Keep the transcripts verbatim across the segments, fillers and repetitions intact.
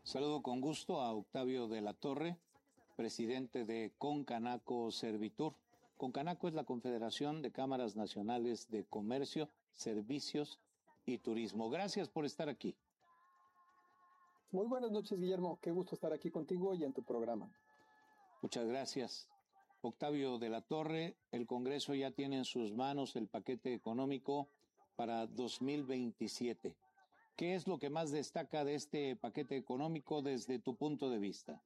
Saludo con gusto a Octavio de la Torre, presidente de Concanaco Servitur. Concanaco es la Confederación de Cámaras Nacionales de Comercio, Servicios y Turismo. Gracias por estar aquí. Muy buenas noches, Guillermo. Qué gusto estar aquí contigo y en tu programa. Muchas gracias. Octavio de la Torre, el Congreso ya tiene en sus manos el paquete económico para dos mil veintisiete. ¿Qué es lo que más destaca de este paquete económico desde tu punto de vista?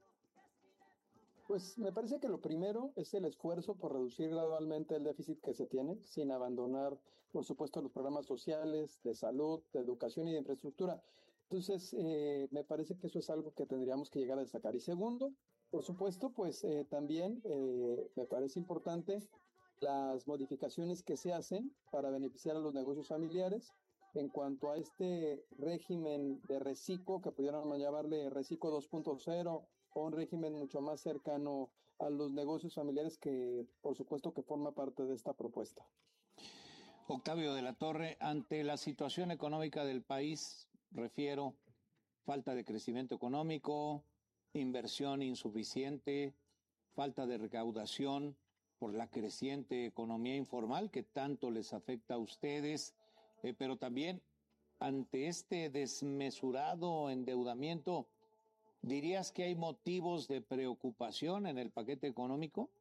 Pues me parece que lo primero es el esfuerzo por reducir gradualmente el déficit que se tiene, sin abandonar, por supuesto, los programas sociales, de salud, de educación y de infraestructura. Entonces, eh, me parece que eso es algo que tendríamos que llegar a destacar. Y segundo, por supuesto, pues eh, también eh, me parece importante las modificaciones que se hacen para beneficiar a los negocios familiares en cuanto a este régimen de reciclo, que pudiéramos llamarle reciclo dos punto cero, o un régimen mucho más cercano a los negocios familiares que, por supuesto, que forma parte de esta propuesta. Octavio de la Torre, ante la situación económica del país, refiero, falta de crecimiento económico, inversión insuficiente, falta de recaudación por la creciente economía informal que tanto les afecta a ustedes, eh, pero también ante este desmesurado endeudamiento, ¿dirías que hay motivos de preocupación en el paquete económico?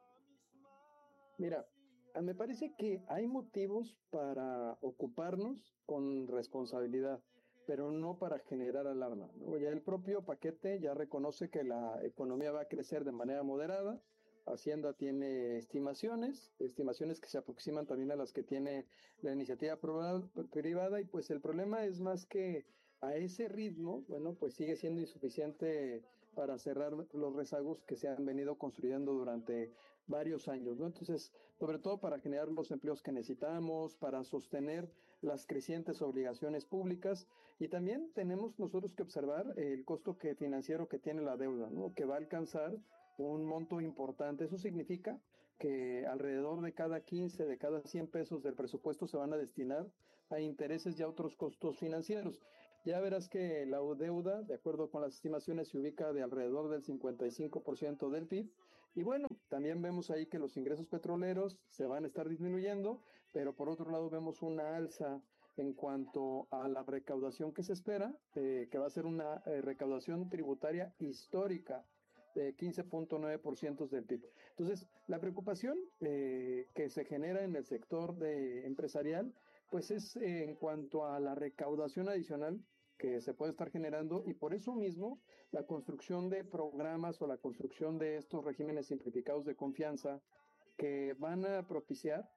Mira, me parece que hay motivos para ocuparnos con responsabilidad, pero no para generar alarma, ¿no? Ya el propio paquete ya reconoce que la economía va a crecer de manera moderada. Hacienda tiene estimaciones, estimaciones que se aproximan también a las que tiene la iniciativa privada, y pues el problema es más que a ese ritmo, bueno, pues sigue siendo insuficiente para cerrar los rezagos que se han venido construyendo durante varios años, ¿no? Entonces, sobre todo para generar los empleos que necesitamos, para sostener las crecientes obligaciones públicas, y también tenemos nosotros que observar el costo que financiero que tiene la deuda, ¿no? Que va a alcanzar un monto importante. Eso significa que alrededor de cada quince, de cada cien pesos del presupuesto se van a destinar a intereses y a otros costos financieros. Ya verás que la deuda, de acuerdo con las estimaciones, se ubica de alrededor del cincuenta y cinco por ciento del P I B. Y bueno, también vemos ahí que los ingresos petroleros se van a estar disminuyendo, pero por otro lado vemos una alza en cuanto a la recaudación que se espera, eh, que va a ser una eh, recaudación tributaria histórica de quince punto nueve por ciento del P I B. Entonces, la preocupación eh, que se genera en el sector de empresarial, pues es eh, en cuanto a la recaudación adicional que se puede estar generando, y por eso mismo la construcción de programas o la construcción de estos regímenes simplificados de confianza que van a propiciar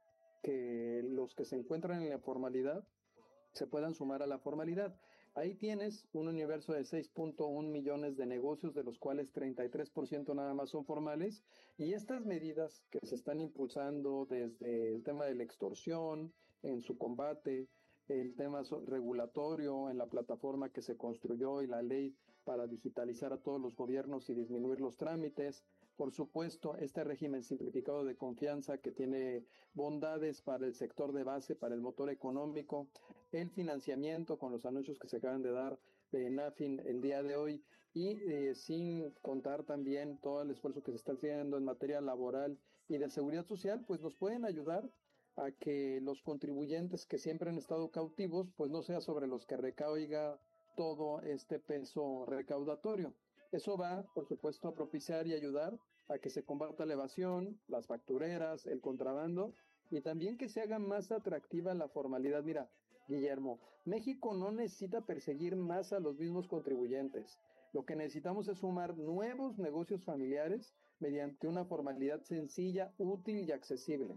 que los que se encuentran en la formalidad se puedan sumar a la formalidad. Ahí tienes un universo de seis punto uno millones de negocios, de los cuales treinta y tres por ciento nada más son formales, y estas medidas que se están impulsando desde el tema de la extorsión, en su combate, el tema regulatorio, en la plataforma que se construyó y la ley para digitalizar a todos los gobiernos y disminuir los trámites. Por supuesto, este régimen simplificado de confianza que tiene bondades para el sector de base, para el motor económico, el financiamiento con los anuncios que se acaban de dar de NAFIN el día de hoy, y eh, sin contar también todo el esfuerzo que se está haciendo en materia laboral y de seguridad social, pues nos pueden ayudar a que los contribuyentes que siempre han estado cautivos, pues no sea sobre los que recaiga todo este peso recaudatorio. Eso va, por supuesto, a propiciar y ayudar a que se combata la evasión, las factureras, el contrabando, y también que se haga más atractiva la formalidad. Mira, Guillermo, México no necesita perseguir más a los mismos contribuyentes. Lo que necesitamos es sumar nuevos negocios familiares mediante una formalidad sencilla, útil y accesible.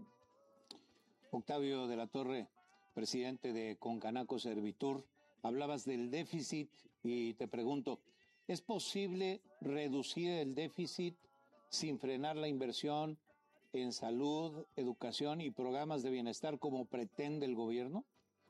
Octavio de la Torre, presidente de Concanaco Servitur, hablabas del déficit y te pregunto, ¿es posible reducir el déficit sin frenar la inversión en salud, educación y programas de bienestar como pretende el gobierno?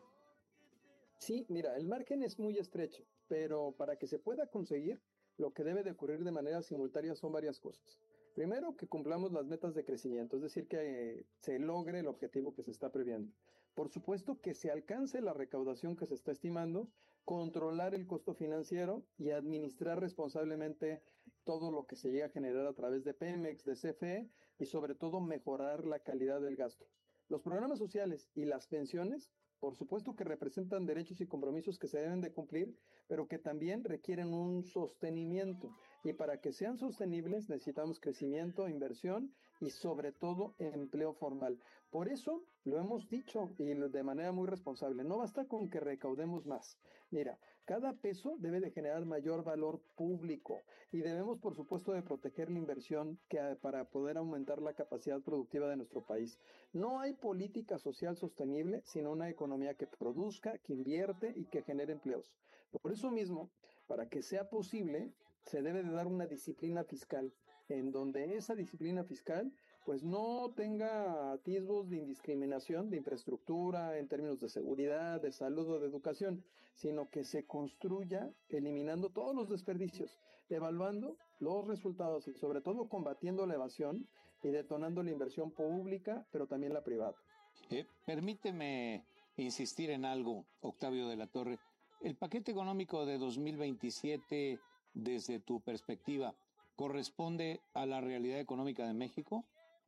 Sí, mira, el margen es muy estrecho, pero para que se pueda conseguir, lo que debe de ocurrir de manera simultánea son varias cosas. Primero, que cumplamos las metas de crecimiento, es decir, que eh, se logre el objetivo que se está previendo. Por supuesto, que se alcance la recaudación que se está estimando, controlar el costo financiero y administrar responsablemente todo lo que se llega a generar a través de Pemex, de C F E y sobre todo mejorar la calidad del gasto. Los programas sociales y las pensiones, por supuesto que representan derechos y compromisos que se deben de cumplir, pero que también requieren un sostenimiento. Y para que sean sostenibles necesitamos crecimiento, inversión y sobre todo empleo formal. Por eso lo hemos dicho y de manera muy responsable, no basta con que recaudemos más. Mira, cada peso debe de generar mayor valor público y debemos, por supuesto, de proteger la inversión que, para poder aumentar la capacidad productiva de nuestro país. No hay política social sostenible sino una economía que produzca, que invierte y que genere empleos. Por eso mismo, para que sea posible, se debe de dar una disciplina fiscal, en donde esa disciplina fiscal pues no tenga atisbos de indiscriminación, de infraestructura, en términos de seguridad, de salud o de educación, sino que se construya eliminando todos los desperdicios, evaluando los resultados y sobre todo combatiendo la evasión y detonando la inversión pública, pero también la privada. Eh, permíteme insistir en algo, Octavio de la Torre. El paquete económico de dos mil veintisiete, desde tu perspectiva, ¿corresponde a la realidad económica de México?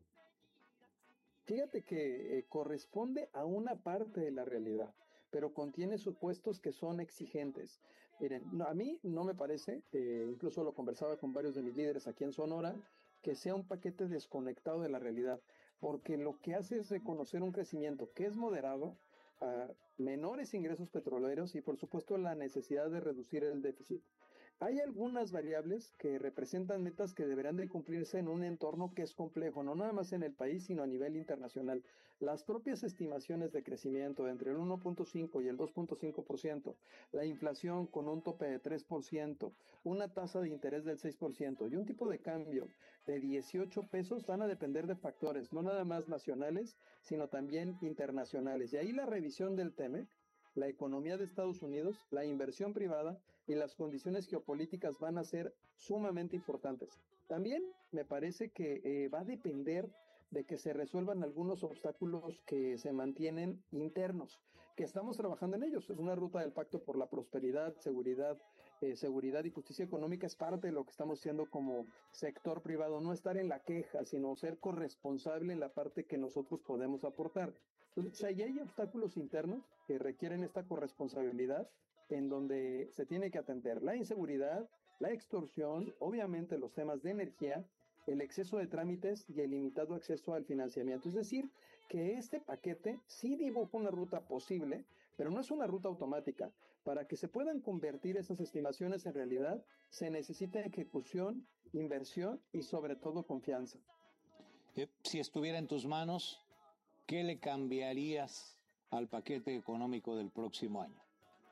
Fíjate que eh, corresponde a una parte de la realidad, pero contiene supuestos que son exigentes. Miren, no, a mí no me parece, eh, incluso lo conversaba con varios de mis líderes aquí en Sonora, que sea un paquete desconectado de la realidad, porque lo que hace es reconocer un crecimiento que es moderado, a menores ingresos petroleros y por supuesto la necesidad de reducir el déficit. Hay algunas variables que representan metas que deberán de cumplirse en un entorno que es complejo, no nada más en el país, sino a nivel internacional. Las propias estimaciones de crecimiento entre el uno punto cinco y el dos punto cinco por ciento, la inflación con un tope de tres por ciento, una tasa de interés del seis por ciento y un tipo de cambio de dieciocho pesos van a depender de factores, no nada más nacionales, sino también internacionales. Y ahí la revisión del TEMEC, la economía de Estados Unidos, la inversión privada y las condiciones geopolíticas van a ser sumamente importantes. También me parece que eh, va a depender de que se resuelvan algunos obstáculos que se mantienen internos, que estamos trabajando en ellos. Es una ruta del Pacto por la Prosperidad, Seguridad, eh, Seguridad y Justicia Económica, es parte de lo que estamos haciendo como sector privado, no estar en la queja, sino ser corresponsable en la parte que nosotros podemos aportar. Entonces, ahí hay obstáculos internos que requieren esta corresponsabilidad, en donde se tiene que atender la inseguridad, la extorsión, obviamente los temas de energía, el exceso de trámites y el limitado acceso al financiamiento. Es decir, que este paquete sí dibuja una ruta posible, pero no es una ruta automática. Para que se puedan convertir esas estimaciones en realidad, se necesita ejecución, inversión y sobre todo confianza. Eh, si estuviera en tus manos, ¿qué le cambiarías al paquete económico del próximo año?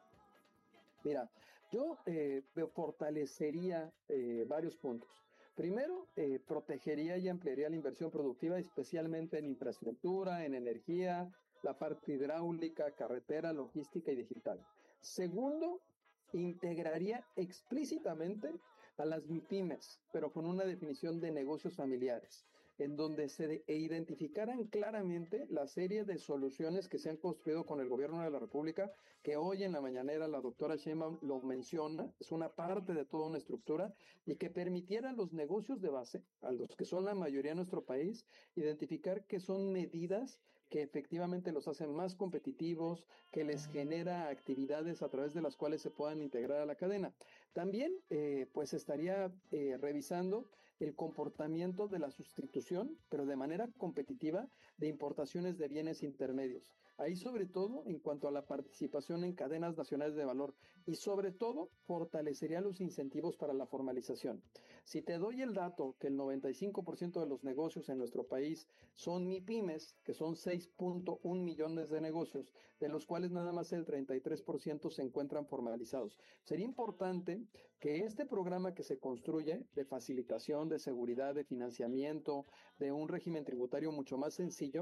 Mira, yo eh, fortalecería eh, varios puntos. Primero, eh, protegería y ampliaría la inversión productiva, especialmente en infraestructura, en energía, la parte hidráulica, carretera, logística y digital. Segundo, integraría explícitamente a las MIPYMES, pero con una definición de negocios familiares, en donde se identificaran claramente la serie de soluciones que se han construido con el gobierno de la República, que hoy en la mañanera la doctora Sheinbaum lo menciona, es una parte de toda una estructura, y que permitiera a los negocios de base, a los que son la mayoría de nuestro país, identificar que son medidas que efectivamente los hacen más competitivos, que les genera actividades a través de las cuales se puedan integrar a la cadena. También, eh, pues estaría eh, revisando el comportamiento de la sustitución, pero de manera competitiva, de importaciones de bienes intermedios. Ahí sobre todo en cuanto a la participación en cadenas nacionales de valor y sobre todo fortalecería los incentivos para la formalización. Si te doy el dato que el noventa y cinco por ciento de los negocios en nuestro país son MIPYMES, que son seis punto uno millones de negocios, de los cuales nada más el treinta y tres por ciento se encuentran formalizados. Sería importante que este programa que se construye de facilitación, de seguridad, de financiamiento, de un régimen tributario mucho más sencillo,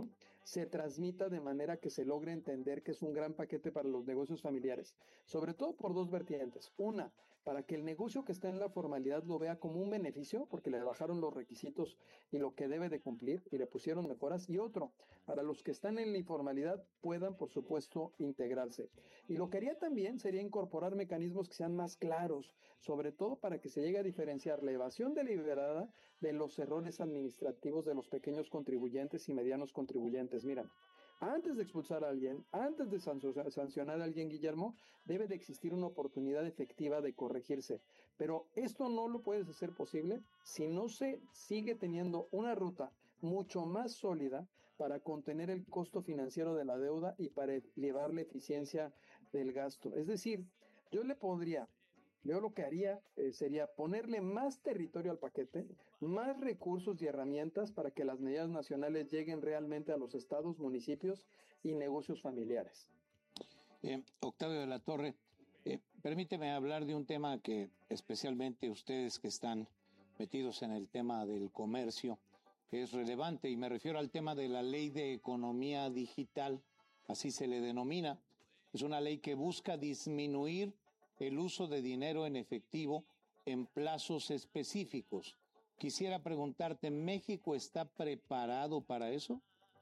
se transmita de manera que se logre entender que es un gran paquete para los negocios familiares, sobre todo por dos vertientes. Una, para que el negocio que está en la formalidad lo vea como un beneficio, porque le bajaron los requisitos y lo que debe de cumplir y le pusieron mejoras. Y otro, para los que están en la informalidad puedan, por supuesto, integrarse. Y lo que haría también sería incorporar mecanismos que sean más claros, sobre todo para que se llegue a diferenciar la evasión deliberada de los errores administrativos de los pequeños contribuyentes y medianos contribuyentes. Mira, antes de expulsar a alguien, antes de sancionar a alguien, Guillermo, debe de existir una oportunidad efectiva de corregirse. Pero esto no lo puedes hacer posible si no se sigue teniendo una ruta mucho más sólida para contener el costo financiero de la deuda y para elevar la eficiencia del gasto. Es decir, yo le podría... Yo lo que haría eh, sería ponerle más territorio al paquete, más recursos y herramientas para que las medidas nacionales lleguen realmente a los estados, municipios y negocios familiares. Eh, Octavio de la Torre, eh, permíteme hablar de un tema que especialmente ustedes que están metidos en el tema del comercio es relevante, y me refiero al tema de la Ley de Economía Digital, así se le denomina. Es una ley que busca disminuir el uso de dinero en efectivo en plazos específicos. Quisiera preguntarte, ¿México está preparado para eso?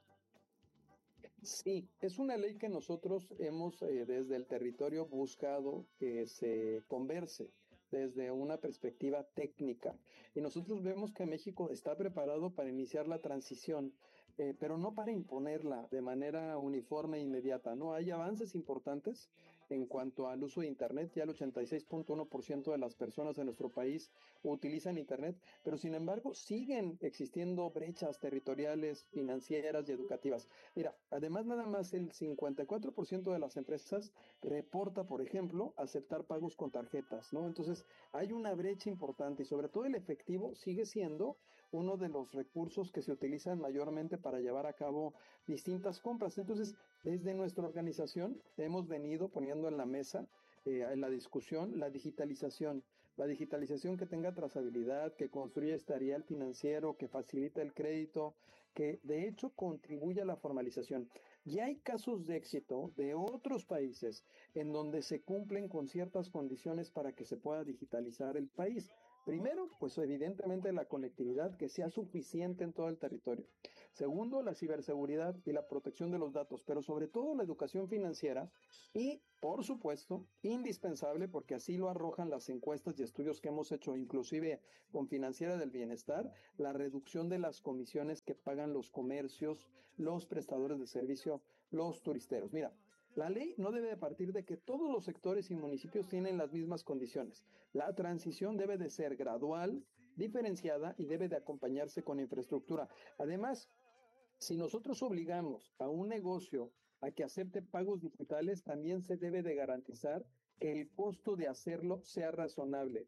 Sí, es una ley que nosotros hemos eh, desde el territorio buscado que se converse desde una perspectiva técnica. Y nosotros vemos que México está preparado para iniciar la transición, eh, pero no para imponerla de manera uniforme e inmediata. No hay avances importantes en cuanto al uso de Internet. Ya el ochenta y seis punto uno por ciento de las personas en nuestro país utilizan Internet, pero sin embargo siguen existiendo brechas territoriales, financieras y educativas. Mira, además nada más el cincuenta y cuatro por ciento de las empresas reporta, por ejemplo, aceptar pagos con tarjetas, ¿no? Entonces hay una brecha importante y sobre todo el efectivo sigue siendo uno de los recursos que se utilizan mayormente para llevar a cabo distintas compras. Entonces, desde nuestra organización hemos venido poniendo en la mesa, eh, en la discusión, la digitalización. La digitalización que tenga trazabilidad, que construya historial financiero, que facilite el crédito, que de hecho contribuye a la formalización. Ya hay casos de éxito de otros países en donde se cumplen con ciertas condiciones para que se pueda digitalizar el país. Primero, pues evidentemente la conectividad que sea suficiente en todo el territorio. Segundo, la ciberseguridad y la protección de los datos, pero sobre todo la educación financiera y, por supuesto, indispensable, porque así lo arrojan las encuestas y estudios que hemos hecho, inclusive con Financiera del Bienestar, la reducción de las comisiones que pagan los comercios, los prestadores de servicio, los turisteros. Mira, la ley no debe de partir de que todos los sectores y municipios tienen las mismas condiciones. La transición debe de ser gradual, diferenciada y debe de acompañarse con infraestructura. Además, si nosotros obligamos a un negocio a que acepte pagos digitales, también se debe de garantizar que el costo de hacerlo sea razonable.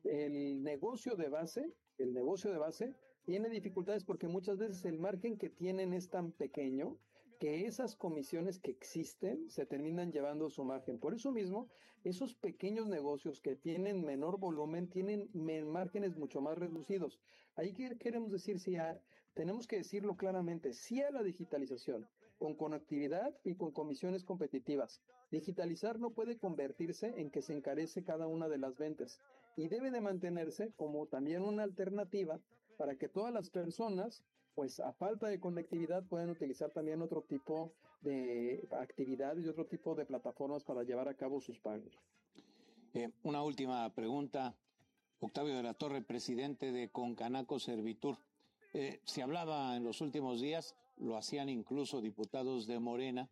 El negocio de base, el negocio de base tiene dificultades porque muchas veces el margen que tienen es tan pequeño que esas comisiones que existen se terminan llevando su margen. Por eso mismo, esos pequeños negocios que tienen menor volumen tienen márgenes mucho más reducidos. Ahí que queremos decir, si a, tenemos que decirlo claramente, sí a la digitalización, con conectividad y con comisiones competitivas. Digitalizar no puede convertirse en que se encarece cada una de las ventas y debe de mantenerse como también una alternativa para que todas las personas, pues a falta de conectividad, pueden utilizar también otro tipo de actividades y otro tipo de plataformas para llevar a cabo sus pagos. Eh, una última pregunta. Octavio de la Torre, presidente de Concanaco Servitur. Eh, se hablaba en los últimos días, lo hacían incluso diputados de Morena,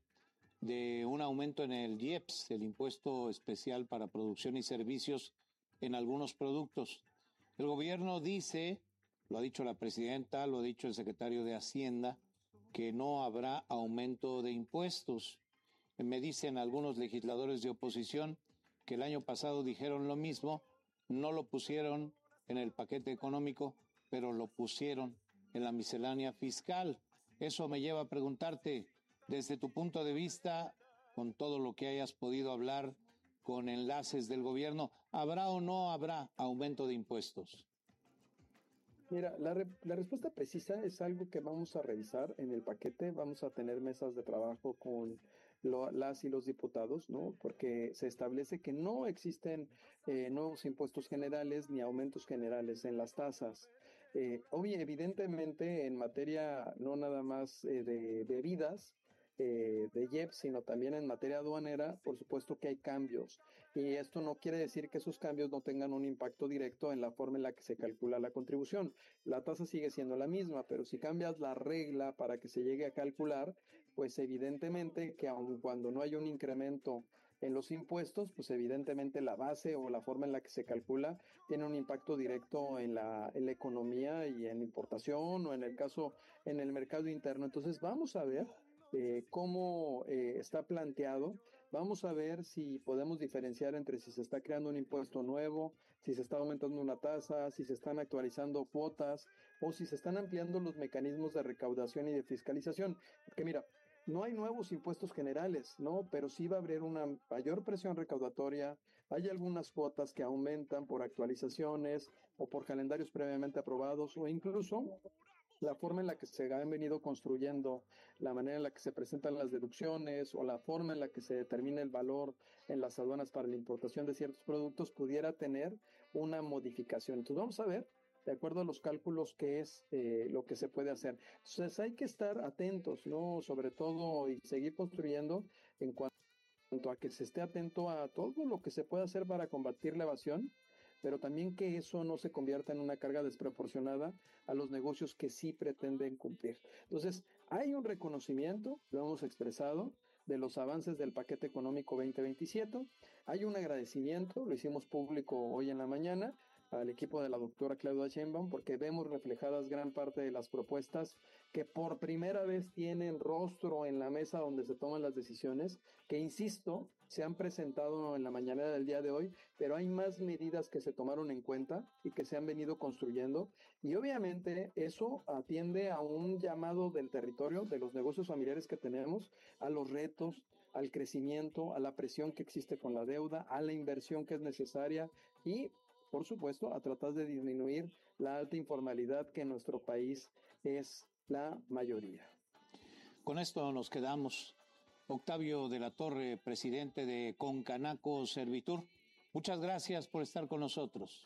de un aumento en el I E P S, el Impuesto Especial para Producción y Servicios, en algunos productos. El gobierno dice, lo ha dicho la presidenta, lo ha dicho el secretario de Hacienda, que no habrá aumento de impuestos. Me dicen algunos legisladores de oposición que el año pasado dijeron lo mismo, no lo pusieron en el paquete económico, pero lo pusieron en la miscelánea fiscal. Eso me lleva a preguntarte, desde tu punto de vista, con todo lo que hayas podido hablar con enlaces del gobierno, ¿habrá o no habrá aumento de impuestos? Mira, la, re- la respuesta precisa es algo que vamos a revisar en el paquete. Vamos a tener mesas de trabajo con lo- las y los diputados, ¿no? Porque se establece que no existen eh, nuevos impuestos generales ni aumentos generales en las tasas. Eh, obvio, evidentemente, en materia no nada más eh, de bebidas, eh, de I E P, sino también en materia aduanera, por supuesto que hay cambios. Y esto no quiere decir que esos cambios no tengan un impacto directo en la forma en la que se calcula la contribución. La tasa sigue siendo la misma, pero si cambias la regla para que se llegue a calcular, pues evidentemente que aun cuando no hay un incremento en los impuestos, pues evidentemente la base o la forma en la que se calcula tiene un impacto directo en la, en la economía y en importación o en el caso en el mercado interno. Entonces vamos a ver eh, cómo eh, está planteado. Vamos a ver si podemos diferenciar entre si se está creando un impuesto nuevo, si se está aumentando una tasa, si se están actualizando cuotas o si se están ampliando los mecanismos de recaudación y de fiscalización. Porque mira, no hay nuevos impuestos generales, ¿no? Pero sí va a haber una mayor presión recaudatoria. Hay algunas cuotas que aumentan por actualizaciones o por calendarios previamente aprobados o incluso la forma en la que se han venido construyendo, la manera en la que se presentan las deducciones o la forma en la que se determina el valor en las aduanas para la importación de ciertos productos pudiera tener una modificación. Entonces vamos a ver, de acuerdo a los cálculos, qué es eh, lo que se puede hacer. Entonces hay que estar atentos, ¿no? Sobre todo y seguir construyendo en cuanto a que se esté atento a todo lo que se puede hacer para combatir la evasión, pero también que eso no se convierta en una carga desproporcionada a los negocios que sí pretenden cumplir. Entonces, hay un reconocimiento, lo hemos expresado, de los avances del paquete económico veinte veintisiete. Hay un agradecimiento, lo hicimos público hoy en la mañana, al equipo de la doctora Claudia Sheinbaum, porque vemos reflejadas gran parte de las propuestas que por primera vez tienen rostro en la mesa donde se toman las decisiones, que insisto, se han presentado en la mañana del día de hoy, pero hay más medidas que se tomaron en cuenta y que se han venido construyendo, y obviamente eso atiende a un llamado del territorio, de los negocios familiares que tenemos, a los retos, al crecimiento, a la presión que existe con la deuda, a la inversión que es necesaria y, por supuesto, a tratar de disminuir la alta informalidad que en nuestro país es la mayoría. Con esto nos quedamos. Octavio de la Torre, presidente de Concanaco Servitur, muchas gracias por estar con nosotros.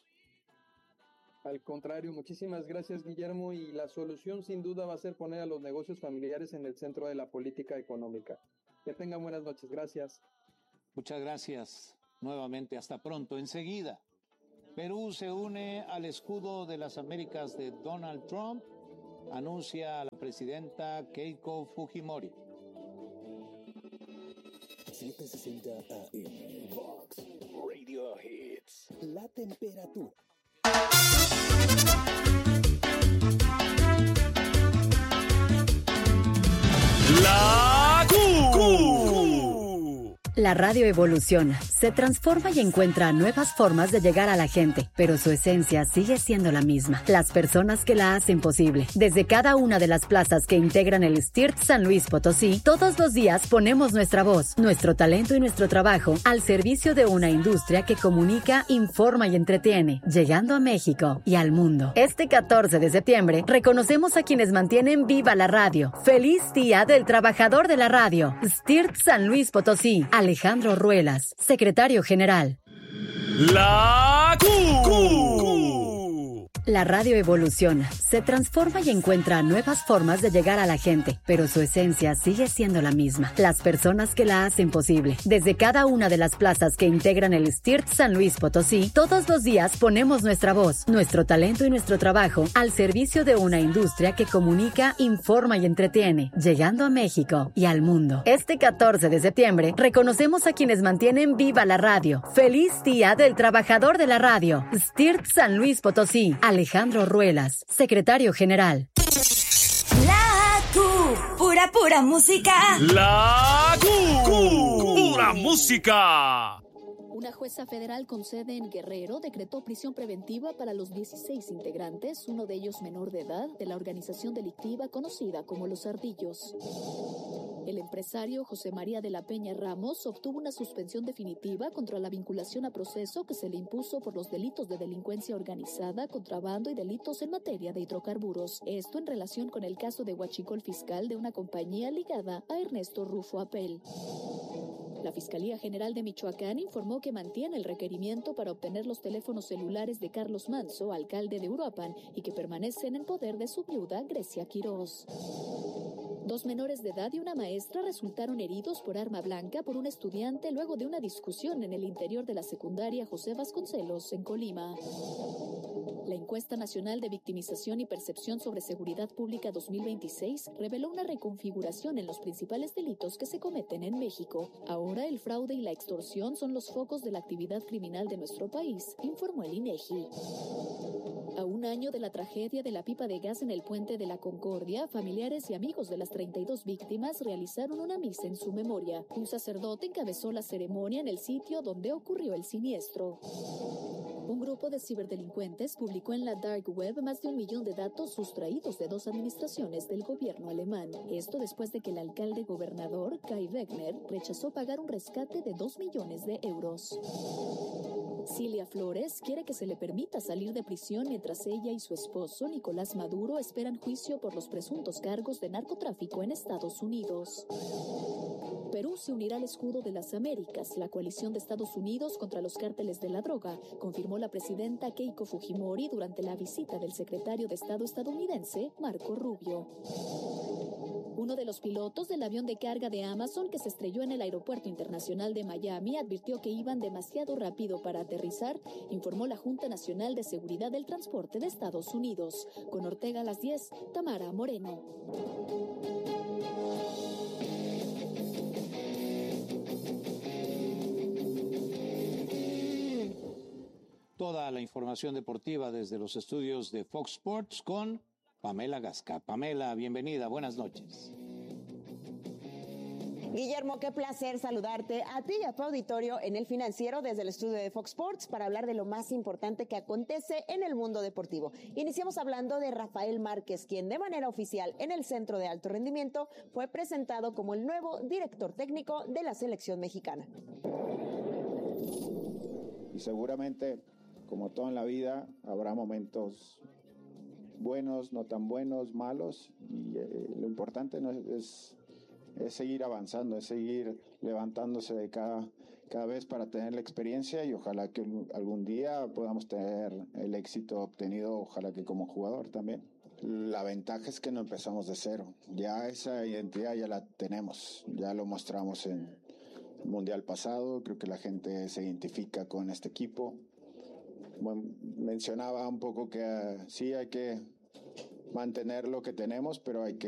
Al contrario, muchísimas gracias, Guillermo, y la solución sin duda va a ser poner a los negocios familiares en el centro de la política económica. Que tengan buenas noches, gracias. Muchas gracias nuevamente, hasta pronto. Enseguida, Perú se une al escudo de las Américas de Donald Trump, anuncia a la presidenta Keiko Fujimori. setecientos sesenta A M Vox Radio Hits. La temperatura. La Q. La radio evoluciona, se transforma y encuentra nuevas formas de llegar a la gente, pero su esencia sigue siendo la misma. Las personas que la hacen posible. Desde cada una de las plazas que integran el S T I R T San Luis Potosí, todos los días ponemos nuestra voz, nuestro talento y nuestro trabajo al servicio de una industria que comunica, informa y entretiene, llegando a México y al mundo. Este catorce de septiembre, reconocemos a quienes mantienen viva la radio. ¡Feliz Día del Trabajador de la Radio! S T I R T San Luis Potosí. Alejandro Ruelas, secretario general. La Q. La radio evoluciona, se transforma y encuentra nuevas formas de llegar a la gente, pero su esencia sigue siendo la misma. Las personas que la hacen posible. Desde cada una de las plazas que integran el S T I R T San Luis Potosí, todos los días ponemos nuestra voz, nuestro talento y nuestro trabajo al servicio de una industria que comunica, informa y entretiene, llegando a México y al mundo. Este catorce de septiembre, reconocemos a quienes mantienen viva la radio. ¡Feliz Día del Trabajador de la Radio! S T I R T San Luis Potosí. Alejandro Ruelas, secretario general. La Q, pura, pura música. La Q, pura música. Una jueza federal con sede en Guerrero decretó prisión preventiva para los dieciséis integrantes, uno de ellos menor de edad, de la organización delictiva conocida como Los Ardillos. El empresario José María de la Peña Ramos obtuvo una suspensión definitiva contra la vinculación a proceso que se le impuso por los delitos de delincuencia organizada, contrabando y delitos en materia de hidrocarburos. Esto en relación con el caso de huachicol fiscal de una compañía ligada a Ernesto Rufo Apel. La Fiscalía General de Michoacán informó que mantiene el requerimiento para obtener los teléfonos celulares de Carlos Manso, alcalde de Uruapan, y que permanecen en poder de su viuda, Grecia Quirós. Dos menores de edad y una maestra resultaron heridos por arma blanca por un estudiante luego de una discusión en el interior de la secundaria José Vasconcelos, en Colima. La Encuesta Nacional de Victimización y Percepción sobre Seguridad Pública dos mil veintiséis reveló una reconfiguración en los principales delitos que se cometen en México. Ahora el fraude y la extorsión son los focos de la actividad criminal de nuestro país, informó el INEGI. A un año de la tragedia de la pipa de gas en el Puente de la Concordia, familiares y amigos de las treinta y dos víctimas realizaron una misa en su memoria. Un sacerdote encabezó la ceremonia en el sitio donde ocurrió el siniestro. Un grupo de ciberdelincuentes publicó en la Dark Web más de un millón de datos sustraídos de dos administraciones del gobierno alemán. Esto después de que el alcalde gobernador, Kai Wegner, rechazó pagar un rescate de dos millones de euros. Cilia Flores quiere que se le permita salir de prisión mientras ella y su esposo, Nicolás Maduro, esperan juicio por los presuntos cargos de narcotráfico en Estados Unidos. Perú se unirá al escudo de las Américas, la coalición de Estados Unidos contra los cárteles de la droga, confirmó la presidenta Keiko Fujimori durante la visita del secretario de Estado estadounidense, Marco Rubio. Uno de los pilotos del avión de carga de Amazon que se estrelló en el aeropuerto internacional de Miami advirtió que iban demasiado rápido para aterrizar, informó la Junta Nacional de Seguridad del Transporte de Estados Unidos. Con Ortega a las diez, Tamara Moreno. Toda la información deportiva desde los estudios de Fox Sports con Pamela Gasca. Pamela, bienvenida, buenas noches. Guillermo, qué placer saludarte a ti y a tu auditorio en El Financiero desde el estudio de Fox Sports para hablar de lo más importante que acontece en el mundo deportivo. Iniciamos hablando de Rafael Márquez, quien de manera oficial en el Centro de Alto Rendimiento fue presentado como el nuevo director técnico de la selección mexicana. Y seguramente, como todo en la vida, habrá momentos buenos, no tan buenos, malos, y eh, lo importante no es, es, es seguir avanzando, es seguir levantándose de cada, cada vez para tener la experiencia y ojalá que algún día podamos tener el éxito obtenido, ojalá que como jugador también. La ventaja es que no empezamos de cero, ya esa identidad ya la tenemos, ya lo mostramos en el Mundial pasado, creo que la gente se identifica con este equipo. Bueno, mencionaba un poco que uh, sí hay que mantener lo que tenemos, pero hay que